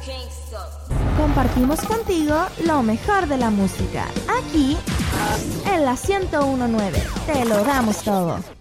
Compartimos contigo lo mejor de la música, aquí en la 101.9. Te lo damos todo.